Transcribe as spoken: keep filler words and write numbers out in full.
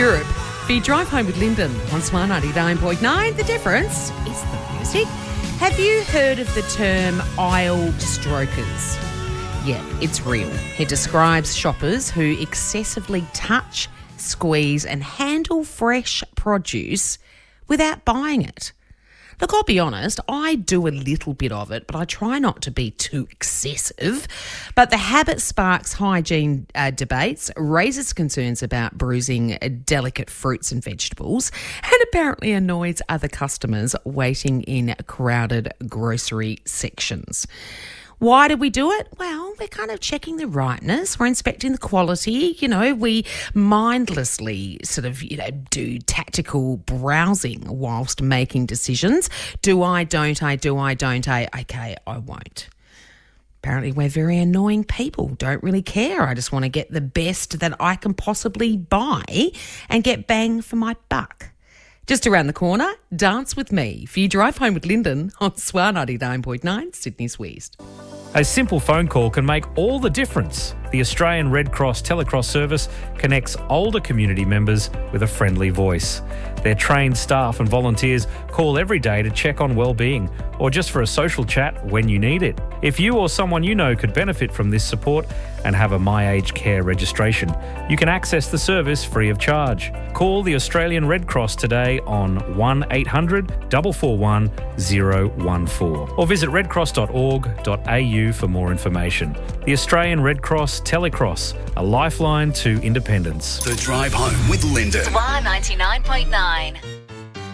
Europe. For your drive home with Lyndon on Swan ninety-nine point nine, the difference is the music. Have you heard of the term aisle strokers? Yeah, it's real. It describes shoppers who excessively touch, squeeze and handle fresh produce without buying it. Look, I'll be honest, I do a little bit of it, but I try not to be too excessive. But the habit sparks hygiene uh, debates, raises concerns about bruising delicate fruits and vegetables, and apparently annoys other customers waiting in crowded grocery sections. Why do we do it? Well, we're kind of checking the rightness. We're inspecting the quality. You know, we mindlessly sort of, you know, do tactical browsing whilst making decisions. Do I, don't I, do I, don't I? Okay, I won't. Apparently we're very annoying people. Don't really care. I just want to get the best that I can possibly buy and get bang for my buck. Just around the corner, dance with me for your drive home with Lyndon on Swan ninety-nine point nine, Sydney's West. A simple phone call can make all the difference. The Australian Red Cross Telecross service connects older community members with a friendly voice. Their trained staff and volunteers call every day to check on well-being or just for a social chat when you need it. If you or someone you know could benefit from this support and have a My Aged Care registration, you can access the service free of charge. Call the Australian Red Cross today on one eight hundred, four four one, zero one four or visit redcross dot org dot a u for more information. The Australian Red Cross Telecross, a lifeline to independence. The Drive Home with Lyndon. Swan ninety-nine point nine.